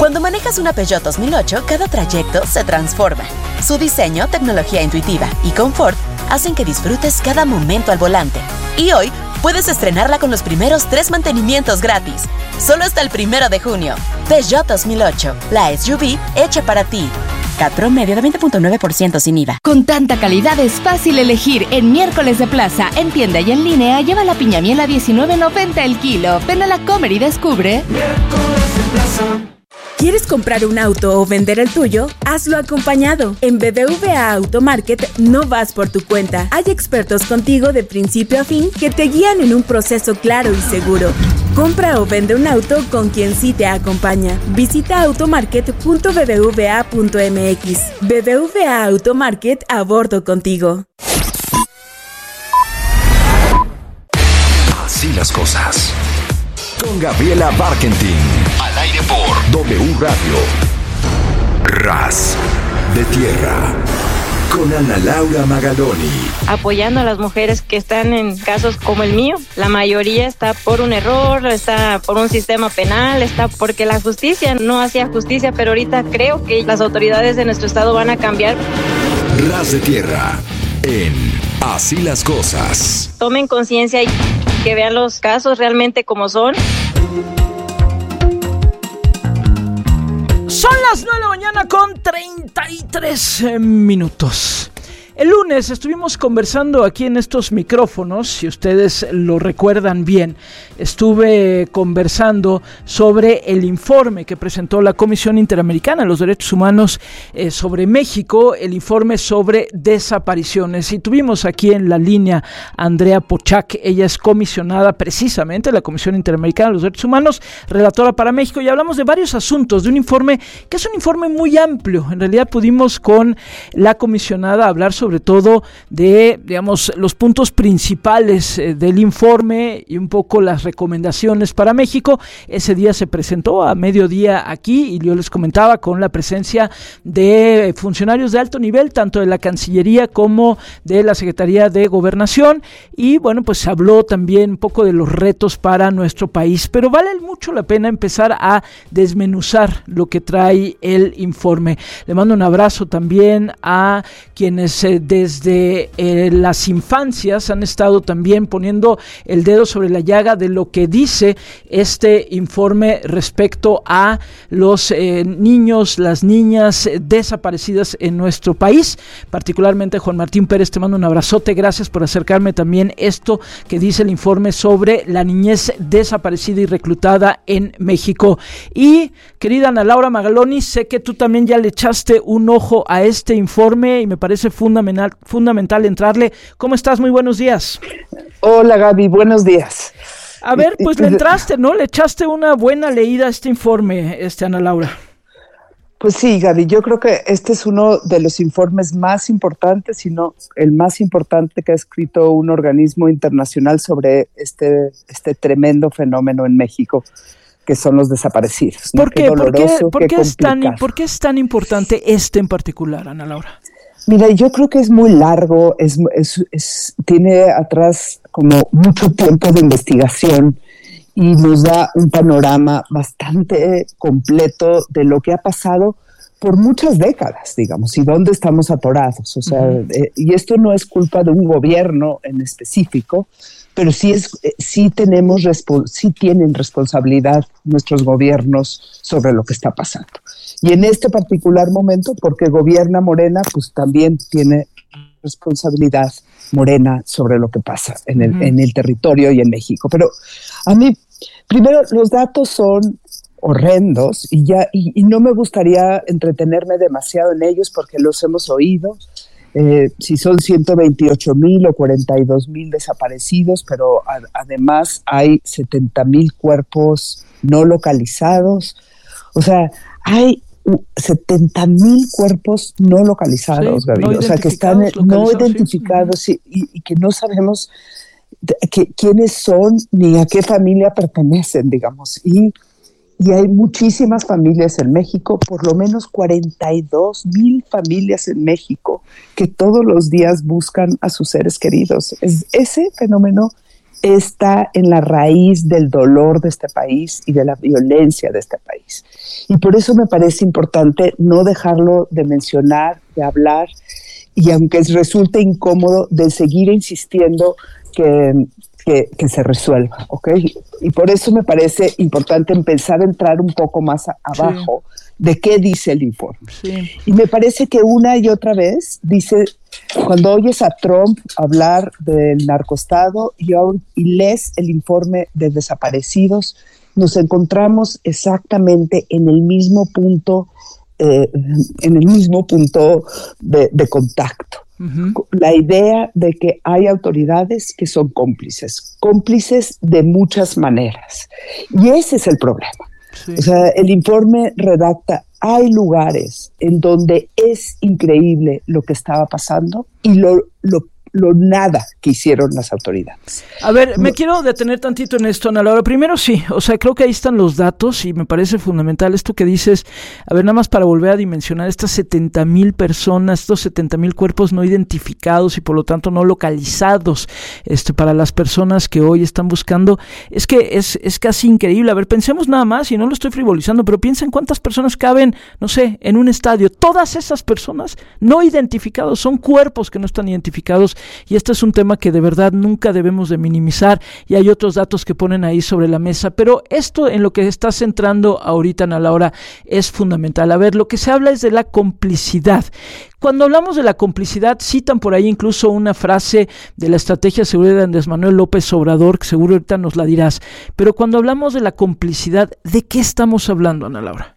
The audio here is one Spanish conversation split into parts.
Cuando manejas una Peugeot 2008, cada trayecto se transforma. Su diseño, tecnología intuitiva y confort hacen que disfrutes cada momento al volante. Y hoy puedes estrenarla con los primeros 3 mantenimientos gratis. Solo hasta el 1 de junio. Peugeot 2008, la SUV hecha para ti. CAT promedio de 20.9% sin IVA. Con tanta calidad es fácil elegir. En Miércoles de Plaza, en tienda y en línea, lleva la piña miel a $19.90 el kilo. Ven a la Comer y descubre. Miércoles de Plaza. ¿Quieres comprar un auto o vender el tuyo? Hazlo acompañado. En BBVA Automarket no vas por tu cuenta. Hay expertos contigo de principio a fin que te guían en un proceso claro y seguro. Compra o vende un auto con quien sí te acompaña. Visita automarket.bbva.mx. BBVA Automarket, a bordo contigo. Así las cosas. Con Gabriela Barkentin. Al aire por W Radio. Ras de Tierra. Con Ana Laura Magaloni. Apoyando a las mujeres que están en casos como el mío. La mayoría está por un error, está por un sistema penal, está porque la justicia no hacía justicia, pero ahorita creo que las autoridades de nuestro estado van a cambiar. Ras de Tierra. En Así las cosas. Tomen conciencia y que vean los casos realmente como son. Son las 9 de la mañana con 33 minutos. El lunes estuvimos conversando aquí en estos micrófonos, si ustedes lo recuerdan bien, estuve conversando sobre el informe que presentó la Comisión Interamericana de los Derechos Humanos sobre México, el informe sobre desapariciones. Y tuvimos aquí en la línea a Andrea Pochac, ella es comisionada precisamente de la Comisión Interamericana de los Derechos Humanos, relatora para México, y hablamos de varios asuntos, de un informe que es un informe muy amplio. En realidad pudimos con la comisionada hablar sobre todo de, digamos, los puntos principales del informe y un poco las recomendaciones para México. Ese día se presentó a mediodía aquí y yo les comentaba con la presencia de funcionarios de alto nivel, tanto de la Cancillería como de la Secretaría de Gobernación, y bueno, pues se habló también un poco de los retos para nuestro país, pero vale mucho la pena empezar a desmenuzar lo que trae el informe. Le mando un abrazo también a quienes desde las infancias han estado también poniendo el dedo sobre la llaga de lo que dice este informe respecto a los niños, las niñas desaparecidas en nuestro país, particularmente Juan Martín Pérez, te mando un abrazote, gracias por acercarme también esto que dice el informe sobre la niñez desaparecida y reclutada en México. Y querida Ana Laura Magaloni, sé que tú también ya le echaste un ojo a este informe y me parece fundamental entrarle. ¿Cómo estás? Muy buenos días. Hola Gaby, buenos días. A ver, pues le entraste, ¿no? Le echaste una buena leída a este informe, Ana Laura. Pues sí, Gaby, yo creo que este es uno de los informes más importantes, si no el más importante que ha escrito un organismo internacional sobre este tremendo fenómeno en México, que son los desaparecidos, ¿no? ¿Por qué? ¿Por qué es tan importante este en particular, Ana Laura? Mira, yo creo que es muy largo, tiene atrás como mucho tiempo de investigación y nos da un panorama bastante completo de lo que ha pasado por muchas décadas, digamos, y dónde estamos atorados. O sea, y esto no es culpa de un gobierno en específico, pero sí tienen responsabilidad nuestros gobiernos sobre lo que está pasando. Y en este particular momento, porque gobierna Morena, pues también tiene responsabilidad Morena sobre lo que pasa en el territorio y en México. Pero a mí, primero, los datos son horrendos y no me gustaría entretenerme demasiado en ellos porque los hemos oído. Si son 128,000 o 42,000 desaparecidos, pero además hay 70,000 cuerpos no localizados. O sea, hay 70,000 cuerpos no localizados, Gaby. O sea, que están no identificados, sí, y que no sabemos quiénes son ni a qué familia pertenecen, digamos. Y hay muchísimas familias en México, por lo menos 42,000 familias en México que todos los días buscan a sus seres queridos. Ese fenómeno está en la raíz del dolor de este país y de la violencia de este país. país. Y por eso me parece importante no dejarlo de mencionar, de hablar, y aunque resulte incómodo, de seguir insistiendo que se resuelva, ¿ok? Y por eso me parece importante empezar a entrar un poco más abajo de qué dice el informe. Sí. Y me parece que una y otra vez dice, cuando oyes a Trump hablar del narcoestado y lees el informe de desaparecidos, nos encontramos exactamente en el mismo punto, de contacto. Uh-huh. La idea de que hay autoridades que son cómplices de muchas maneras. Y ese es el problema. Sí. O sea, el informe redacta, hay lugares en donde es increíble lo que estaba pasando y lo nada que hicieron las autoridades. A ver, me quiero detener tantito en esto, Ana Laura. Primero sí, o sea, creo que ahí están los datos y me parece fundamental esto que dices. A ver, nada más para volver a dimensionar estas 70,000 personas, estos 70,000 cuerpos no identificados y por lo tanto no localizados, para las personas que hoy están buscando, es que es casi increíble. A ver, pensemos nada más, y no lo estoy frivolizando, pero piensen cuántas personas caben, no sé, en un estadio. Todas esas personas no identificados, son cuerpos que no están identificados. Y este es un tema que de verdad nunca debemos de minimizar, y hay otros datos que ponen ahí sobre la mesa, pero esto en lo que estás centrando ahorita, Ana Laura, es fundamental. A ver, lo que se habla es de la complicidad. Cuando hablamos de la complicidad, citan por ahí incluso una frase de la estrategia de seguridad de Andrés Manuel López Obrador, que seguro ahorita nos la dirás, pero cuando hablamos de la complicidad, ¿de qué estamos hablando, Ana Laura?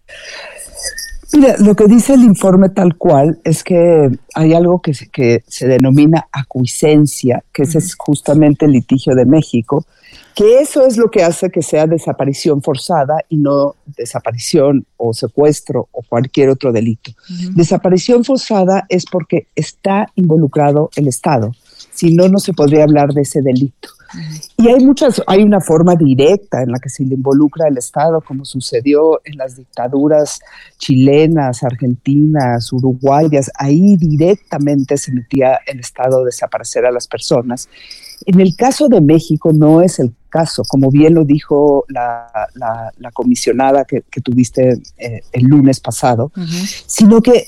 Mira, lo que dice el informe tal cual es que hay algo que se denomina acuiscencia, que ese es justamente el litigio de México, que eso es lo que hace que sea desaparición forzada y no desaparición o secuestro o cualquier otro delito. Uh-huh. Desaparición forzada es porque está involucrado el Estado, si no, no se podría hablar de ese delito. Y hay una forma directa en la que se le involucra el Estado, como sucedió en las dictaduras chilenas, argentinas, uruguayas. Ahí directamente se metía el Estado a desaparecer a las personas. En el caso de México no es el caso, como bien lo dijo la comisionada que tuviste el lunes pasado, uh-huh. Sino que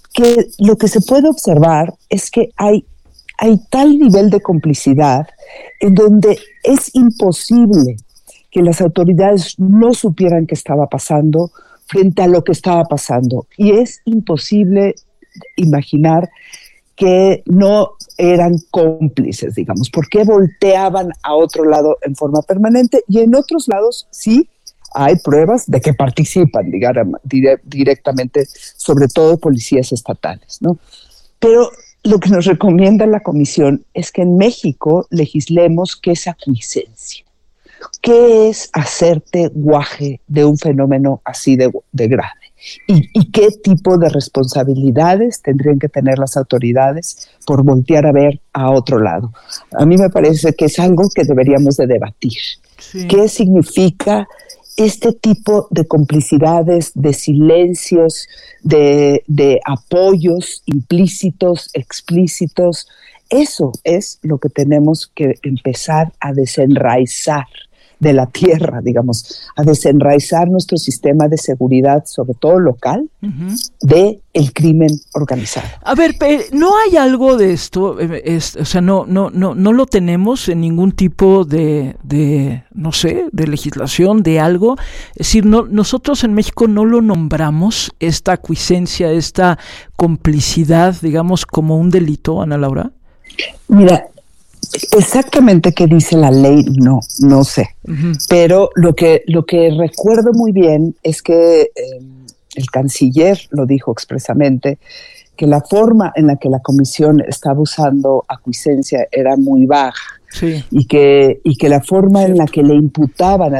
lo que se puede observar es que hay tal nivel de complicidad en donde es imposible que las autoridades no supieran qué estaba pasando frente a lo que estaba pasando. Y es imposible imaginar que no eran cómplices, digamos, porque volteaban a otro lado en forma permanente y en otros lados sí hay pruebas de que participan, digamos, directamente, sobre todo policías estatales, ¿no? Pero lo que nos recomienda la comisión es que en México legislemos qué es acuiscencia, qué es hacerte guaje de un fenómeno así de grave y qué tipo de responsabilidades tendrían que tener las autoridades por voltear a ver a otro lado. A mí me parece que es algo que deberíamos de debatir. Sí. ¿Qué significa este tipo de complicidades, de silencios, de apoyos implícitos, explícitos? Eso es lo que tenemos que empezar a desenraizar de la tierra, digamos, a desenraizar nuestro sistema de seguridad, sobre todo local, uh-huh. de el crimen organizado. A ver, ¿no hay algo de esto? O sea, no lo tenemos en ningún tipo de no sé, de legislación, de algo. Es decir, nosotros en México no lo nombramos, esta acuiscencia, esta complicidad, digamos, como un delito, Ana Laura. Mira, exactamente qué dice la ley, no sé. Uh-huh. Pero lo que recuerdo muy bien es que el canciller lo dijo expresamente, que la forma en la que la comisión estaba usando acuiscencia era muy baja. Sí. y que la forma en la que le imputaban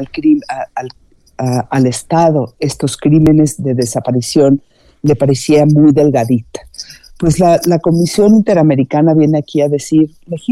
al Estado estos crímenes de desaparición le parecía muy delgadita. Pues la Comisión Interamericana viene aquí a decir,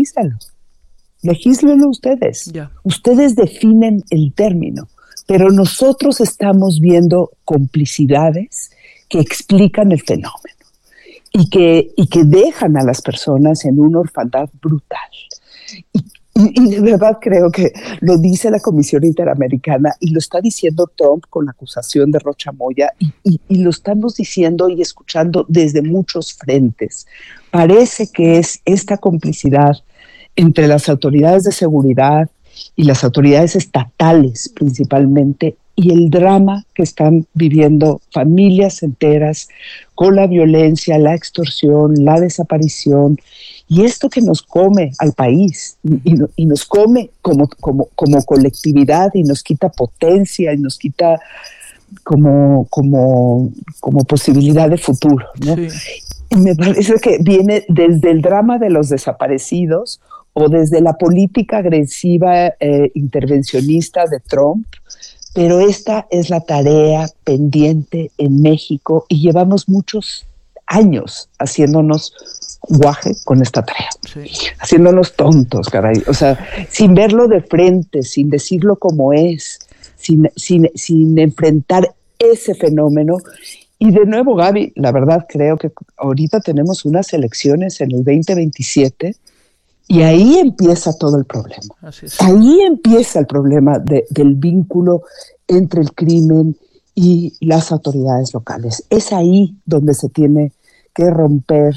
legislenlo ustedes. Yeah. Ustedes definen el término, pero nosotros estamos viendo complicidades que explican el fenómeno y que dejan a las personas en una orfandad brutal. Y de verdad creo que lo dice la Comisión Interamericana y lo está diciendo Trump con la acusación de Rocha Moya y lo estamos diciendo y escuchando desde muchos frentes. Parece que es esta complicidad entre las autoridades de seguridad y las autoridades estatales principalmente, y el drama que están viviendo familias enteras con la violencia, la extorsión, la desaparición, y esto que nos come al país y nos come como colectividad y nos quita potencia y nos quita como posibilidad de futuro, ¿no? Sí. Y me parece que viene desde el drama de los desaparecidos o desde la política agresiva intervencionista de Trump, pero esta es la tarea pendiente en México y llevamos muchos años haciéndonos guaje con esta tarea, sí, haciéndonos tontos, caray, o sea, sin verlo de frente, sin decirlo como es, sin enfrentar ese fenómeno. Y de nuevo, Gaby, la verdad creo que ahorita tenemos unas elecciones en el 2027 y ahí empieza todo el problema. Así es. Ahí empieza el problema del vínculo entre el crimen y las autoridades locales. Es ahí donde se tiene que romper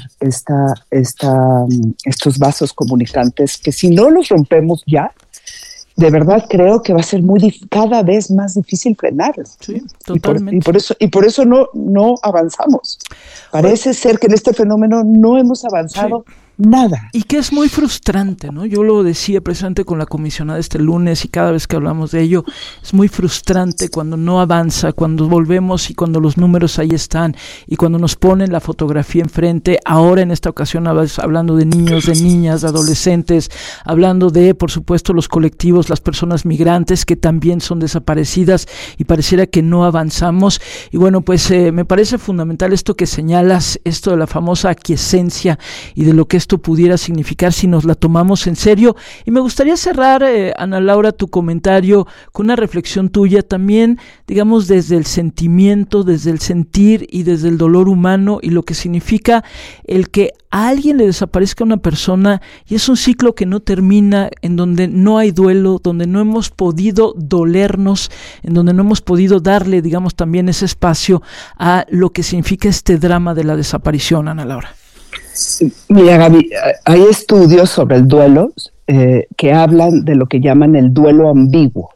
estos vasos comunicantes, que si no los rompemos ya, de verdad creo que va a ser cada vez más difícil frenarlo. Sí, totalmente. Y por eso no avanzamos. Parece ser que en este fenómeno no hemos avanzado. Sí. Nada. Y que es muy frustrante, ¿no? Yo lo decía precisamente con la comisionada este lunes y cada vez que hablamos de ello, es muy frustrante cuando no avanza, cuando volvemos y cuando los números ahí están y cuando nos ponen la fotografía enfrente, ahora en esta ocasión hablando de niños, de niñas, de adolescentes, hablando de, por supuesto, los colectivos, las personas migrantes que también son desaparecidas y pareciera que no avanzamos. Y bueno, pues me parece fundamental esto que señalas, esto de la famosa aquiescencia y de lo que esto pudiera significar si nos la tomamos en serio. Y me gustaría cerrar, Ana Laura, tu comentario con una reflexión tuya también, digamos, desde el sentimiento, desde el sentir y desde el dolor humano y lo que significa el que a alguien le desaparezca una persona, y es un ciclo que no termina, en donde no hay duelo, donde no hemos podido dolernos, en donde no hemos podido darle, digamos, también ese espacio a lo que significa este drama de la desaparición, Ana Laura. Mira, Gaby, hay estudios sobre el duelo que hablan de lo que llaman el duelo ambiguo,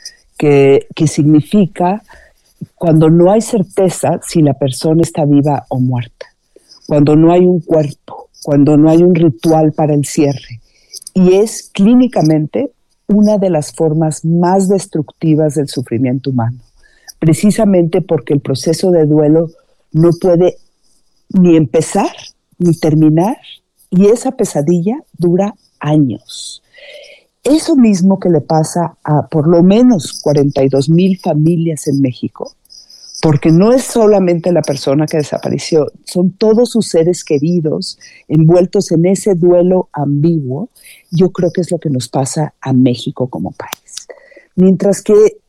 que significa cuando no hay certeza si la persona está viva o muerta, cuando no hay un cuerpo, cuando no hay un ritual para el cierre. Y es clínicamente una de las formas más destructivas del sufrimiento humano, precisamente porque el proceso de duelo no puede ni empezar ni terminar, y esa pesadilla dura años. Eso mismo que le pasa a por lo menos 42,000 familias en México, porque no es solamente la persona que desapareció, son todos sus seres queridos envueltos en ese duelo ambiguo. Yo creo que es lo que nos pasa a México como país. Mientras que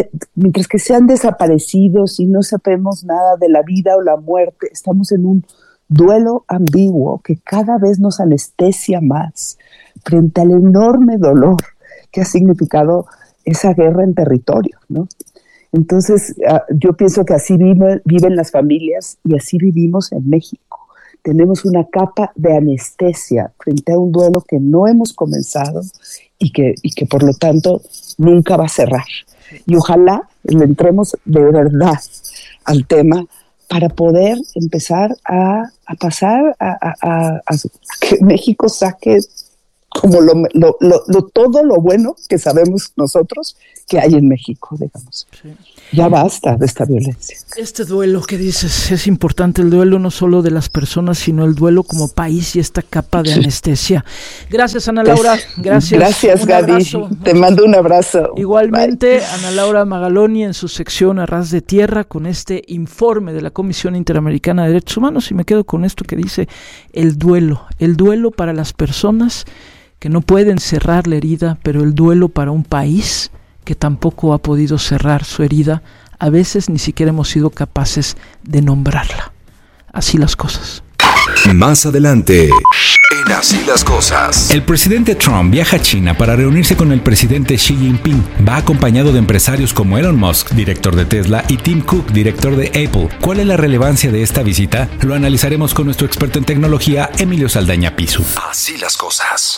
sean desaparecidos y no sabemos nada de la vida o la muerte, estamos en un duelo ambiguo que cada vez nos anestesia más frente al enorme dolor que ha significado esa guerra en territorio, ¿no? Entonces, yo pienso que así viven las familias y así vivimos en México. Tenemos una capa de anestesia frente a un duelo que no hemos comenzado y que por lo tanto nunca va a cerrar. Y ojalá le entremos de verdad al tema para poder empezar a pasar a que México saque como todo lo bueno que sabemos nosotros que hay en México, digamos. Sí. Ya basta de esta violencia. Este duelo que dices es importante, el duelo no solo de las personas, sino el duelo como país y esta capa de anestesia. Gracias, Ana Laura. Gracias. Gracias, Gaby. Te mando un abrazo. Igualmente, bye. Ana Laura Magaloni en su sección A Ras de Tierra con este informe de la Comisión Interamericana de Derechos Humanos, y me quedo con esto que dice el duelo para las personas que no pueden cerrar la herida, pero el duelo para un país que tampoco ha podido cerrar su herida, a veces ni siquiera hemos sido capaces de nombrarla. Así las cosas. Más adelante, en Así las Cosas. El presidente Trump viaja a China para reunirse con el presidente Xi Jinping. Va acompañado de empresarios como Elon Musk, director de Tesla, y Tim Cook, director de Apple. ¿Cuál es la relevancia de esta visita? Lo analizaremos con nuestro experto en tecnología, Emilio Saldaña Pisu. Así las cosas.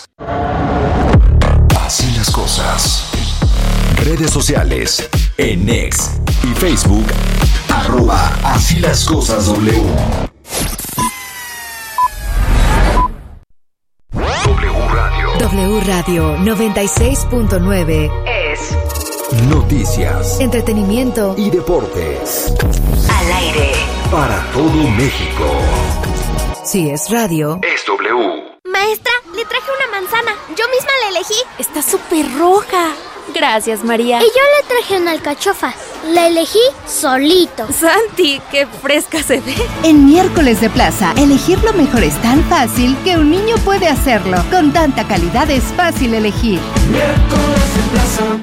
Así las cosas. Redes sociales. En X y Facebook. @Así las cosas W. W Radio 96.9 es noticias, entretenimiento y deportes. Al aire Para todo México. Si es radio, es W. Maestra, le traje una manzana. Yo misma la elegí. Está súper roja. Gracias, María. Y yo le traje una alcachofa. La elegí solito. Santi, qué fresca se ve. En Miércoles de Plaza, elegir lo mejor es tan fácil que un niño puede hacerlo. Con tanta calidad es fácil elegir. Miércoles de Plaza.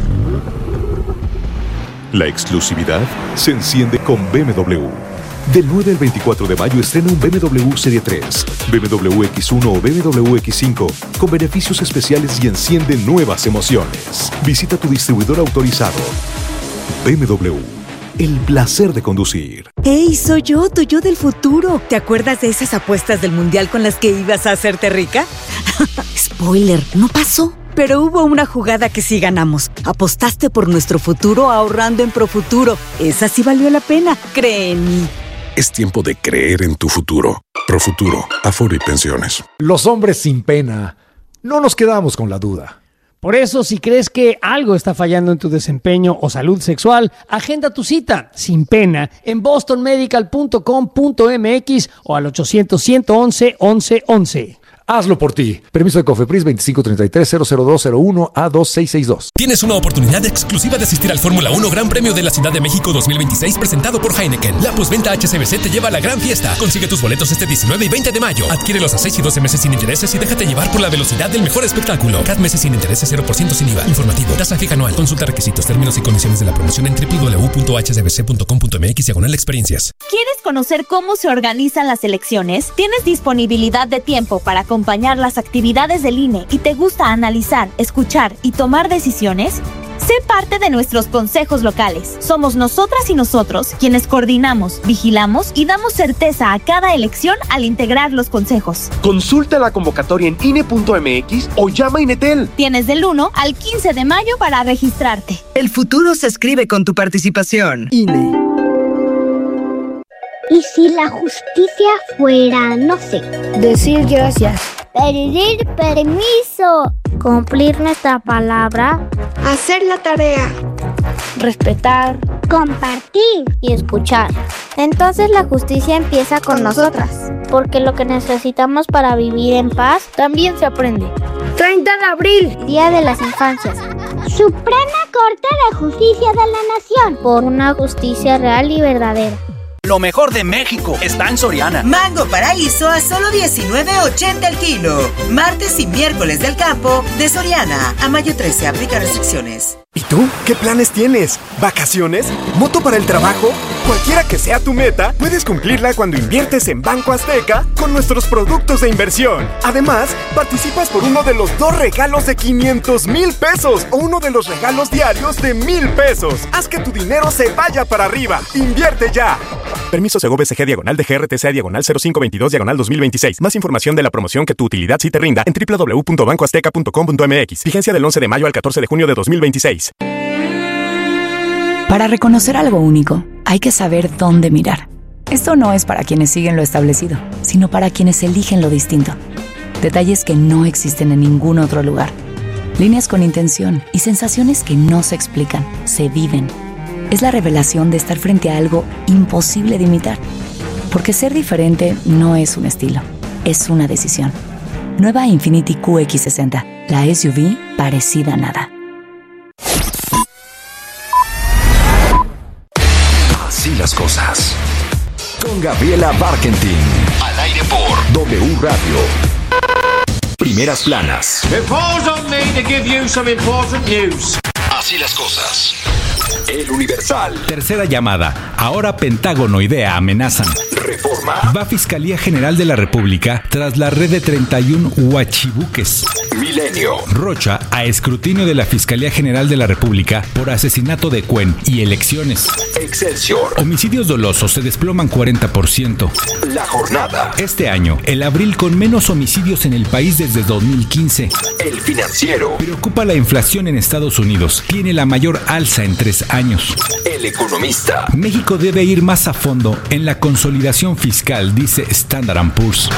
La exclusividad se enciende con BMW. Del 9 al 24 de mayo estrena un BMW Serie 3, BMW X1 o BMW X5 con beneficios especiales y enciende nuevas emociones. Visita tu distribuidor autorizado. BMW, el placer de conducir. ¡Hey, soy yo, tu yo del futuro! ¿Te acuerdas de esas apuestas del mundial con las que ibas a hacerte rica? Spoiler, no pasó. Pero hubo una jugada que sí ganamos. Apostaste por nuestro futuro ahorrando en Profuturo. Esa sí valió la pena, cree en mí. Es tiempo de creer en tu futuro. Profuturo, Afore y Pensiones. Los hombres sin pena no nos quedamos con la duda. Por eso, si crees que algo está fallando en tu desempeño o salud sexual, agenda tu cita sin pena en bostonmedical.com.mx o al 800-111-1111. Hazlo por ti. Permiso de Cofepris 2533-00201-A2662. Tienes una oportunidad exclusiva de asistir al Fórmula 1 Gran Premio de la Ciudad de México 2026 presentado por Heineken. La postventa HSBC te lleva a la gran fiesta. Consigue tus boletos este 19 y 20 de mayo. Adquiérelos a 6 y 12 meses sin intereses y déjate llevar por la velocidad del mejor espectáculo. CAT meses sin intereses, 0% sin IVA. Informativo. Tasa fija anual. Consulta requisitos, términos y condiciones de la promoción en www.hsbc.com.mx/experiencias. ¿Quieres conocer cómo se organizan las elecciones? ¿Tienes disponibilidad de tiempo para acompañar las actividades del INE y te gusta analizar, escuchar y tomar decisiones? Sé parte de nuestros consejos locales. Somos nosotras y nosotros quienes coordinamos, vigilamos y damos certeza a cada elección al integrar los consejos. Consulta la convocatoria en INE.mx o llama a Inetel. Tienes del 1 al 15 de mayo para registrarte. El futuro se escribe con tu participación. INE. ¿Y si la justicia fuera, no sé, decir gracias, pedir permiso, cumplir nuestra palabra, hacer la tarea, respetar, compartir y escuchar? Entonces la justicia empieza con nosotras, porque lo que necesitamos para vivir en paz también se aprende. 30 de abril, Día de las Infancias. Suprema Corte de Justicia de la Nación, por una justicia real y verdadera. Lo mejor de México está en Soriana. Mango Paraíso a solo $19.80 el kilo. Martes y miércoles del campo de Soriana. A mayo 13 aplica restricciones. ¿Y tú? ¿Qué planes tienes? ¿Vacaciones? ¿Moto para el trabajo? Cualquiera que sea tu meta, puedes cumplirla cuando inviertes en Banco Azteca con nuestros productos de inversión. Además, participas por uno de los 2 regalos de 500,000 pesos o uno de los regalos diarios de 1,000 pesos. Haz que tu dinero se vaya para arriba. ¡Invierte ya! Permiso Segov SG /DGRTC/0522/2026. Más información de la promoción que tu utilidad sí te rinda en www.bancoazteca.com.mx. Vigencia del 11 de mayo al 14 de junio de 2026. Para reconocer algo único, hay que saber dónde mirar. Esto no es para quienes siguen lo establecido, sino para quienes eligen lo distinto. Detalles que no existen en ningún otro lugar. Líneas con intención y sensaciones que no se explican, se viven. Es la revelación de estar frente a algo imposible de imitar. Porque ser diferente no es un estilo, es una decisión. Nueva Infiniti QX60, la SUV parecida a nada. Así las cosas. Con Gabriela Barkentin. Al aire por W Radio. Primeras planas. Así las cosas. El Universal. Tercera llamada. Ahora Pentágono y DEA amenazan. Reforma. Va Fiscalía General de la República tras la red de 31 huachibuques. Milenio. Rocha a escrutinio de la Fiscalía General de la República por asesinato de Cuen y elecciones. Excelsior. Homicidios dolosos se desploman 40%. La Jornada. Este año, el abril con menos homicidios en el país desde 2015. El Financiero. Preocupa la inflación en Estados Unidos. Tiene la mayor alza en 3 años. El Economista. México debe ir más a fondo en la consolidación fiscal, dice Standard & Poor's.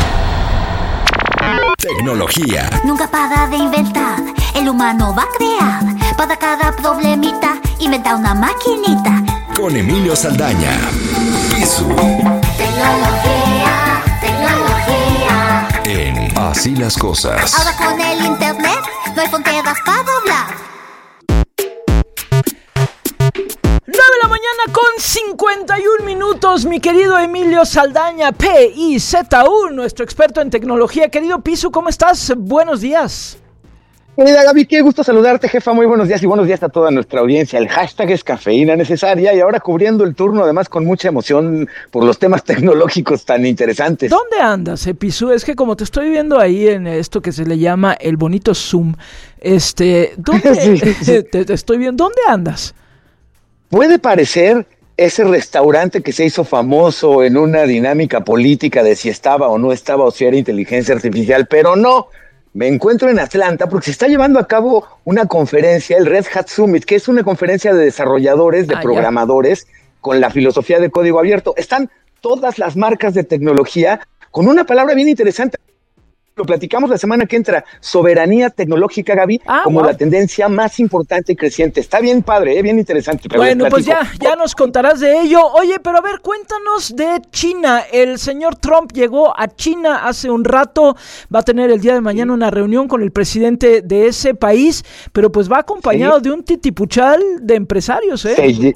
Tecnología. Nunca para de inventar. El humano va a crear. Para cada problemita, inventa una maquinita. Con Emilio Saldaña. Pisu. Tecnología, tecnología. En Así las Cosas. Ahora con el internet, no hay fronteras para doblar. 9 de la mañana con 51 minutos, mi querido Emilio Saldaña, PIZU, nuestro experto en tecnología. Querido Pisu, ¿cómo estás? Buenos días. Querida Gaby, qué gusto saludarte, jefa. Muy buenos días y buenos días a toda nuestra audiencia. El hashtag es cafeína necesaria y ahora cubriendo el turno, además con mucha emoción por los temas tecnológicos tan interesantes. ¿Dónde andas, Pisu? Es que como te estoy viendo ahí en esto que se le llama el bonito Zoom, ¿dónde Sí. te estoy viendo? ¿Dónde andas? Puede parecer ese restaurante que se hizo famoso en una dinámica política de si estaba o no estaba o si era inteligencia artificial, pero no. Me encuentro en Atlanta porque se está llevando a cabo una conferencia, el Red Hat Summit, que es una conferencia de desarrolladores, de programadores, con la filosofía de código abierto. Están todas las marcas de tecnología con una palabra bien interesante. Lo platicamos la semana que entra, soberanía tecnológica, Gaby, como la tendencia más importante y creciente. Está bien padre, bien interesante. Pero bueno, pues ya nos contarás de ello. Oye, pero a ver, cuéntanos de China. El señor Trump llegó a China hace un rato, va a tener el día de mañana una reunión con el presidente de ese país, pero pues va acompañado de un titipuchal de empresarios, ¿eh?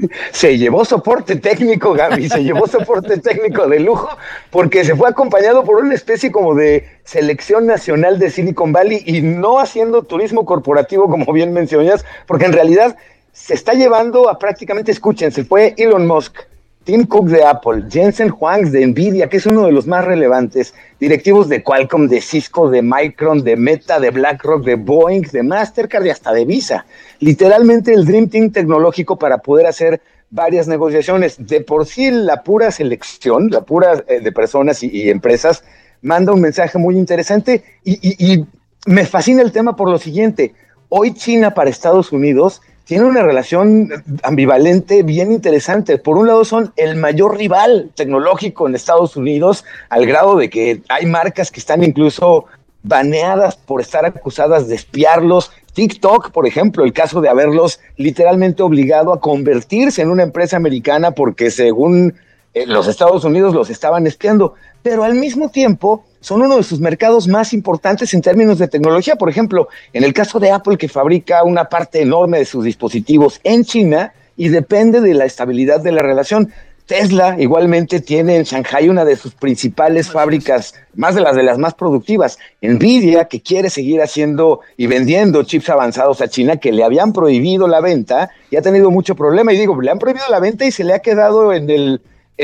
Se llevó soporte técnico, Gaby, se llevó soporte técnico de lujo, porque se fue acompañado por una especie como de selección nacional de Silicon Valley y no haciendo turismo corporativo, como bien mencionas, porque en realidad se está llevando a prácticamente, escuchen, se fue Elon Musk, Tim Cook de Apple, Jensen Huang de Nvidia, que es uno de los más relevantes, directivos de Qualcomm, de Cisco, de Micron, de Meta, de BlackRock, de Boeing, de Mastercard y hasta de Visa. Literalmente el Dream Team tecnológico para poder hacer varias negociaciones. De por sí la pura selección, la pura de personas y empresas, manda un mensaje muy interesante y me fascina el tema por lo siguiente. Hoy China para Estados Unidos tiene una relación ambivalente bien interesante. Por un lado son el mayor rival tecnológico en Estados Unidos, al grado de que hay marcas que están incluso baneadas por estar acusadas de espiarlos. TikTok, por ejemplo, el caso de haberlos literalmente obligado a convertirse en una empresa americana porque según los Estados Unidos los estaban espiando, pero al mismo tiempo son uno de sus mercados más importantes en términos de tecnología. Por ejemplo, en el caso de Apple, que fabrica una parte enorme de sus dispositivos en China y depende de la estabilidad de la relación. Tesla igualmente tiene en Shanghái una de sus principales fábricas, más de las más productivas. Nvidia, que quiere seguir haciendo y vendiendo chips avanzados a China, que le habían prohibido la venta y ha tenido mucho problema. Y digo, le han prohibido la venta y se le ha quedado en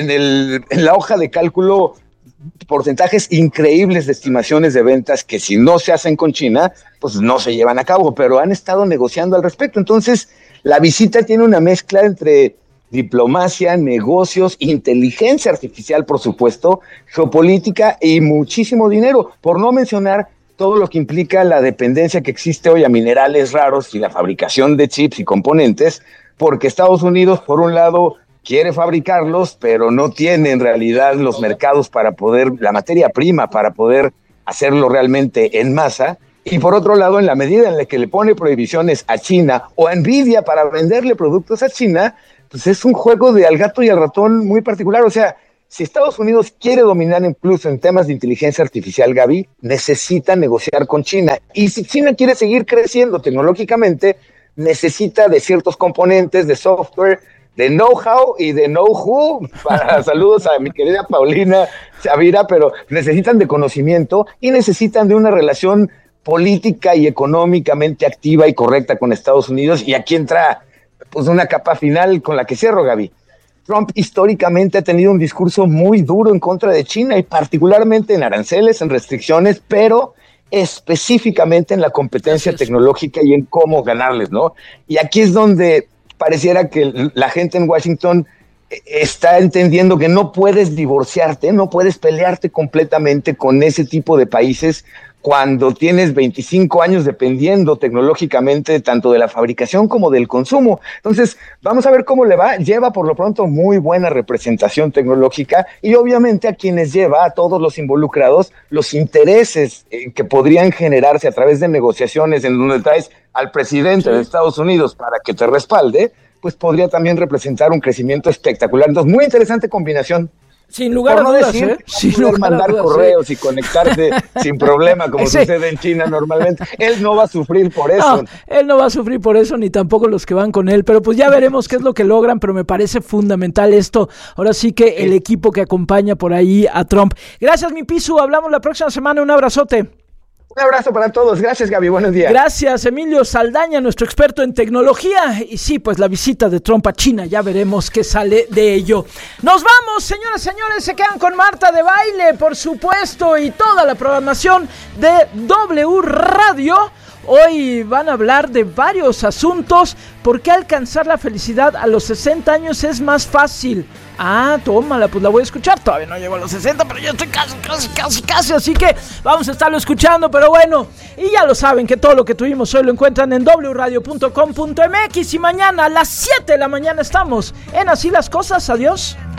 la hoja de cálculo porcentajes increíbles de estimaciones de ventas que si no se hacen con China, pues no se llevan a cabo, pero han estado negociando al respecto. Entonces, la visita tiene una mezcla entre diplomacia, negocios, inteligencia artificial, por supuesto, geopolítica y muchísimo dinero, por no mencionar todo lo que implica la dependencia que existe hoy a minerales raros y la fabricación de chips y componentes, porque Estados Unidos, por un lado, quiere fabricarlos, pero no tiene en realidad los mercados para poder, la materia prima para poder hacerlo realmente en masa. Y por otro lado, en la medida en la que le pone prohibiciones a China o a Nvidia para venderle productos a China, pues es un juego de al gato y al ratón muy particular. O sea, si Estados Unidos quiere dominar incluso en temas de inteligencia artificial, Gaby, necesita negociar con China. Y si China quiere seguir creciendo tecnológicamente, necesita de ciertos componentes, de software, de know-how y de know-who. Saludos a mi querida Paulina Chavira, pero necesitan de conocimiento y necesitan de una relación política y económicamente activa y correcta con Estados Unidos. Y aquí entra pues una capa final con la que cierro, Gaby. Trump históricamente ha tenido un discurso muy duro en contra de China y particularmente en aranceles, en restricciones, pero específicamente en la competencia tecnológica y en cómo ganarles, ¿no? Y aquí es donde pareciera que la gente en Washington está entendiendo que no puedes divorciarte, no puedes pelearte completamente con ese tipo de países cuando tienes 25 años dependiendo tecnológicamente tanto de la fabricación como del consumo. Entonces, vamos a ver cómo le va. Lleva por lo pronto muy buena representación tecnológica y obviamente a quienes lleva, a todos los involucrados, los intereses que podrían generarse a través de negociaciones en donde traes al presidente de Estados Unidos para que te respalde, pues podría también representar un crecimiento espectacular. Entonces, muy interesante combinación. Sin lugar a dudas, sin lugar mandar correos y conectarse sin problema, como sucede en China normalmente. Él no va a sufrir por eso. No, él no va a sufrir por eso, ni tampoco los que van con él. Pero pues ya veremos qué es lo que logran, pero me parece fundamental esto. Ahora sí que el equipo que acompaña por ahí a Trump. Gracias, mi Pisu. Hablamos la próxima semana. Un abrazote. Un abrazo para todos. Gracias, Gaby. Buenos días. Gracias, Emilio Saldaña, nuestro experto en tecnología. Y sí, pues la visita de Trump a China, ya veremos qué sale de ello. Nos vamos, señoras y señores. Se quedan con Marta de Baile, por supuesto, y toda la programación de W Radio. Hoy van a hablar de varios asuntos. ¿Por qué alcanzar la felicidad a los 60 años es más fácil? Ah, tómala, pues la voy a escuchar. Todavía no llego a los 60, pero ya estoy casi. Así que vamos a estarlo escuchando, pero bueno. Y ya lo saben que todo lo que tuvimos hoy lo encuentran en wradio.com.mx. Y mañana a las 7 de la mañana estamos en Así las Cosas. Adiós.